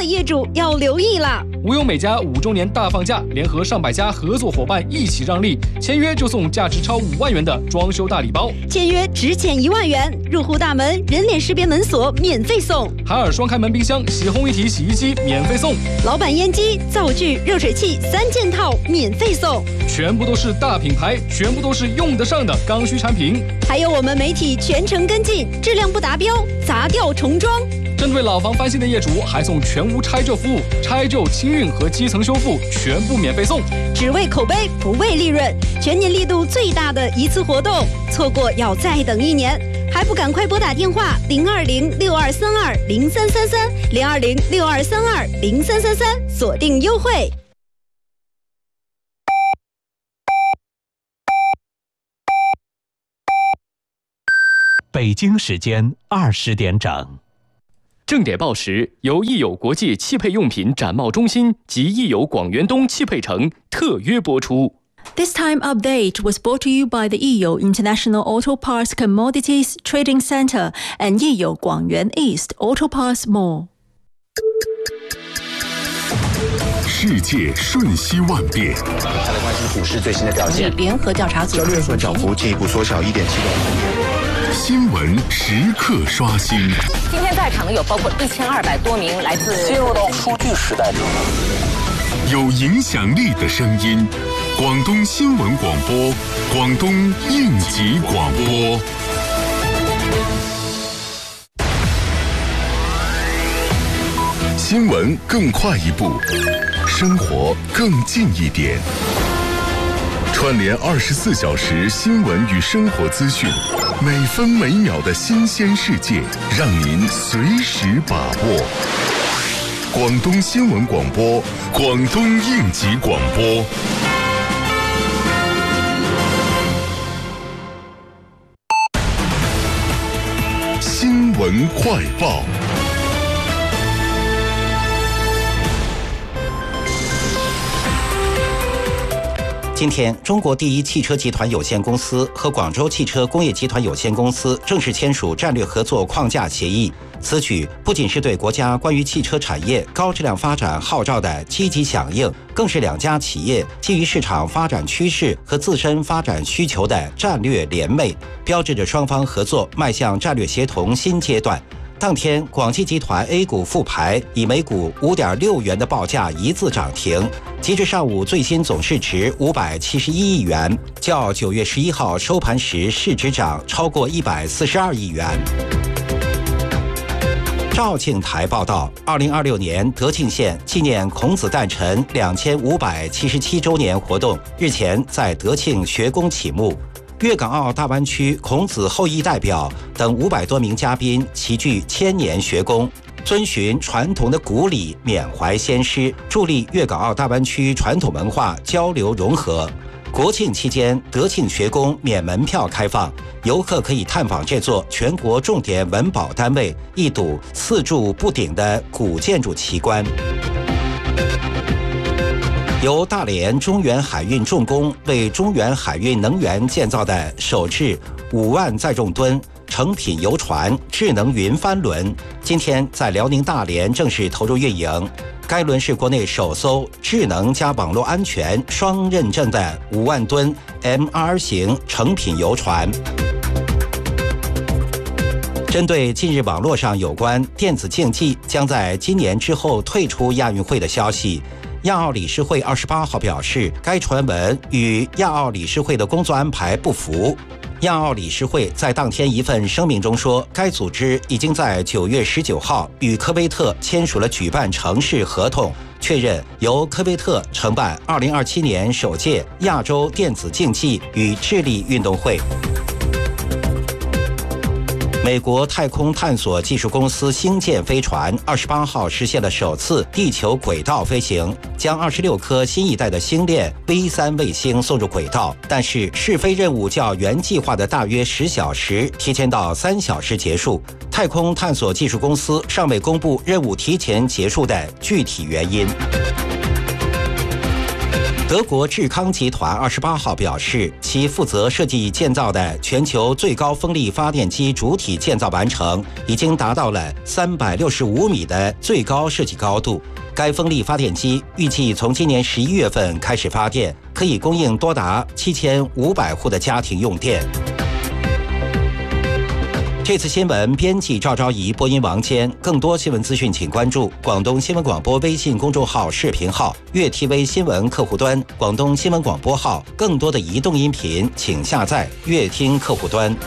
业主要留意啦！ 无忧美家5周年大放价，联合上百家合作伙伴一起让利，签约就送价值超5万元的装修大礼包， 签约只减1万元，入户大门人脸识别门锁免费送， 海尔双开门冰箱、洗烘一体洗衣机免费送， 老板烟机、灶具、热水器3件套免费送， 全部都是大品牌，全部都是用得上的刚需产品。 还有我们媒体全程跟进，质量不达标砸掉重装。 针对老房翻新的业主，还送全屋拆旧服务，拆旧清运和基层修复全部免费送。 只为口碑不为利润，全年力度最大的一次活动，错过要再等1年，还不赶快拨打电话020-6232-0333，020-6232-0333，锁定优惠。 北京时间20点整。 正点报时由益友国际汽配用品展贸中心及益友广元东汽配城特约播出。 This time update was brought to you by the Yiyo International Auto Parts Commodities Trading Center and Yiyo Guangyuan East Auto Parts Mall。 世界瞬息万变， 再来关心股市最新的表现。 联合调查组交易所涨幅进一步缩小1.7%。 新闻时刻刷新。 今天在场的有包括1200多名来自进入到数据时代中， 有影响力的声音，广东新闻广播，广东应急广播。新闻更快一步，生活更近一点。串联24小时新闻与生活资讯，每分每秒的新鲜世界，让您随时把握。广东新闻广播，广东应急广播。新闻快报。 今天，中国第一汽车集团有限公司和广州汽车工业集团有限公司正式签署战略合作框架协议。此举不仅是对国家关于汽车产业高质量发展号召的积极响应，更是两家企业基于市场发展趋势和自身发展需求的战略联袂，标志着双方合作迈向战略协同新阶段。当天，广汽集团 A 股复牌，以每股5.6元的报价一字涨停。截至上午，最新总市值571亿元，较9月11号收盘时市值涨超过142亿元。肇庆台报道，2026年德庆县纪念孔子诞辰2577周年活动日前在德庆学宫启幕。粤港澳大湾区孔子后裔代表等500多名嘉宾齐聚千年学宫，遵循传统的古礼，缅怀先师，助力粤港澳大湾区传统文化交流融合。国庆期间，德庆学宫免门票开放，游客可以探访这座全国重点文保单位，一睹四柱不顶的古建筑奇观。由大连中原海运重工为中原海运能源建造的首置5万载重吨成品游船智能云帆轮，今天在辽宁大连正式投入运营。该轮是国内首艘智能加网络安全双认证的5万吨 MR 型成品游船。针对近日网络上有关电子竞技将在今年之后退出亚运会的消息，亚奥理事会28号表示，该传闻与亚奥理事会的工作安排不符。亚奥理事会在当天一份声明中说，该组织已经在9月19号与科威特签署了举办城市合同，确认由科威特承办2027年首届亚洲电子竞技与智力运动会。美国太空探索技术公司星舰飞船28号实现了首次地球轨道飞行，将26颗新一代的星链 V3 卫星送入轨道，但是试飞任务较原计划的大约10小时提前到3小时结束。太空探索技术公司尚未公布任务提前结束的具体原因。 德国智康集团28号表示，其负责设计建造的全球最高风力发电机主体建造完成，已经达到了365米的最高设计高度。该风力发电机预计从今年11月份开始发电，可以供应多达7500户的家庭用电。这次新闻编辑赵昭仪，播音王坚。更多新闻资讯，请关注广东新闻广播微信公众号、视频号、粤 TV 新闻客户端、广东新闻广播号。更多的移动音频，请下载粤听客户端。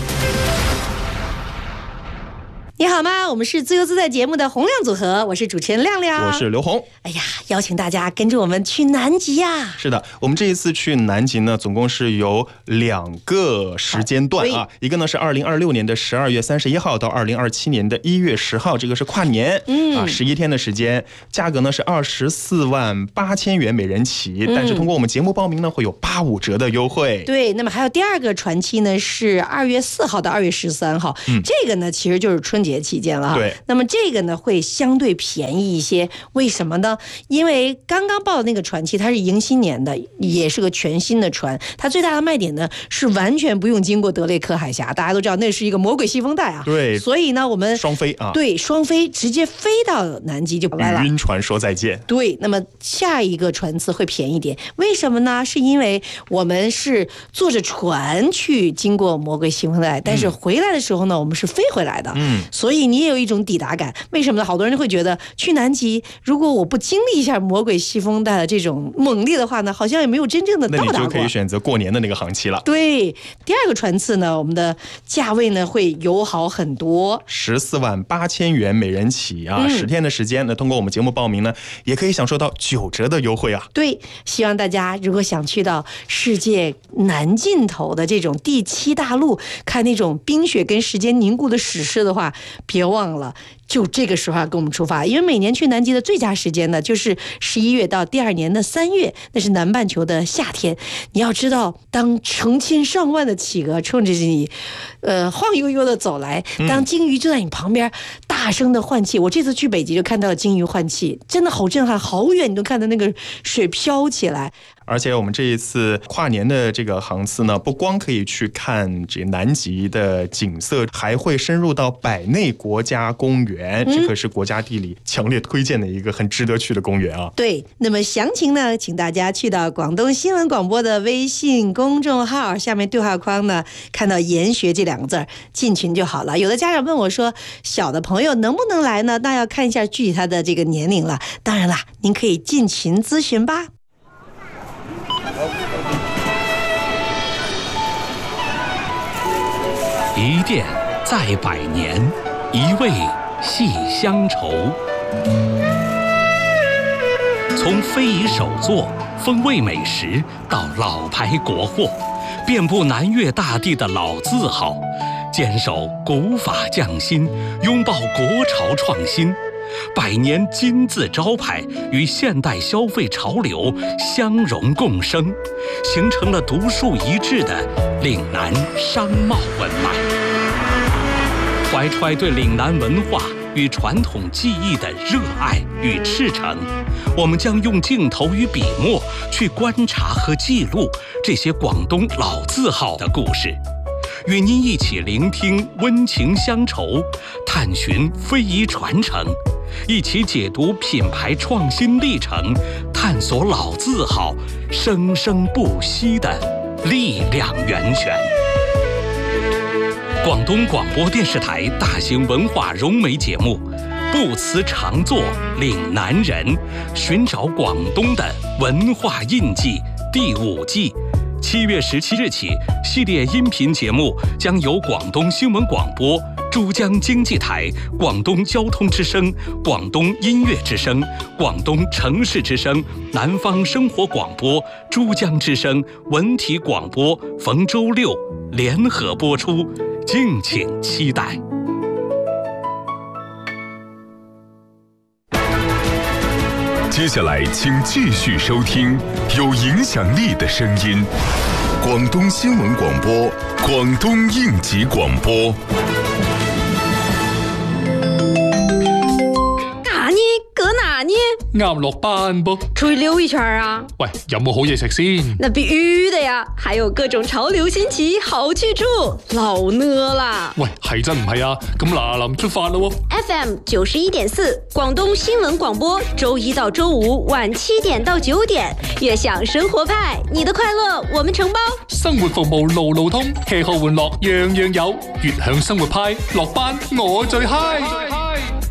你好吗？我们是自由自在节目的洪亮组合，我是主持人亮亮， 我是刘红。 哎呀，邀请大家跟着我们去南极呀！ 是的，我们这一次去南极呢，总共是有2个时间段啊，一个呢是2026年的12月31号到2027年的1月10号，这个是跨年，11天的时间，价格呢是24万8千元每人起，但是通过我们节目报名呢，会有85折的优惠。 对，那么还有第二个船期呢是2月4号到2月13号，这个呢其实就是春节期间了哈。 对， 那么这个呢会相对便宜一些，为什么呢？因为刚刚报的那个船期它是迎新年的，也是个全新的船，它最大的卖点呢是完全不用经过德雷克海峡，大家都知道那是一个魔鬼西风带啊。 对， 所以呢我们双飞啊， 对，双飞直接飞到南极就来了， 与晕船说再见。 对，那么下一个船次会便宜点，为什么呢？是因为我们是坐着船去经过魔鬼西风带，但是回来的时候呢我们是飞回来的，所以你也有一种抵达感。为什么呢？好多人会觉得去南极，如果我不经历一下魔鬼西风带的这种猛烈的话呢，好像也没有真正的到达过。 那你就可以选择过年的那个航期了。 对，第二个船次呢，我们的价位呢会友好很多 ，14万8千元每人起啊，10天的时间呢，通过我们节目报名呢，也可以享受到9折的优惠啊。 对，希望大家如果想去到世界南尽头的这种第7大陆，看那种冰雪跟时间凝固的史诗的话，别忘了就这个时候跟我们出发，因为每年去南极的最佳时间呢，就是11月到第2年的3月，那是南半球的夏天。你要知道，当成千上万的企鹅冲着你，晃悠悠的走来，当鲸鱼就在你旁边大声的换气。我这次去北极就看到了鲸鱼换气，真的好震撼，好远你都看到那个水飘起来。 而且我们这一次跨年的这个航次呢，不光可以去看这南极的景色，还会深入到百内国家公园，这可是国家地理强烈推荐的一个很值得去的公园啊。 对，那么详情呢，请大家去到广东新闻广播的微信公众号，下面对话框呢看到研学这2个字，进群就好了。有的家长问我说，小的朋友能不能来呢？那要看一下具体他的这个年龄了。当然啦，您可以进群咨询吧。 一店在百年，一味系乡愁。从非遗手作、风味美食到老牌国货，遍布南粤大地的老字号，坚守古法匠心，拥抱国潮创新。百年金字招牌与现代消费潮流相融共生，形成了独树一帜的岭南商贸文脉。怀揣对岭南文化与传统技艺的热爱与赤诚，我们将用镜头与笔墨去观察和记录这些广东老字号的故事，与您一起聆听温情乡愁，探寻非遗传承，一起解读品牌创新历程，探索老字号生生不息的力量源泉。广东广播电视台大型文化融媒节目《不辞常作岭南人》，寻找广东的文化印记第5季，7月17日起，系列音频节目将由广东新闻广播、珠江经济台、广东交通之声、广东音乐之声、广东城市之声、南方生活广播、珠江之声、文体广播逢周6联合播出，敬请期待。 接下来请继续收听有影响力的声音，广东新闻广播，广东应急广播。 哪呢？搁哪呢？ 啱落班噃。 出去溜一圈啊！ 喂，有冇好嘢食先？ 那必须的呀，还有各种潮流新奇好去处，老呢啦！ 喂，係真唔係啊？咁嗱臨出發咯 ！FM 91.4，廣東新聞廣播，周一到周五晚7點到9點，悅享生活派，你的快樂我們承包。 生活服務路路通，吃喝玩樂樣樣有，悅享生活派，落班我最 high。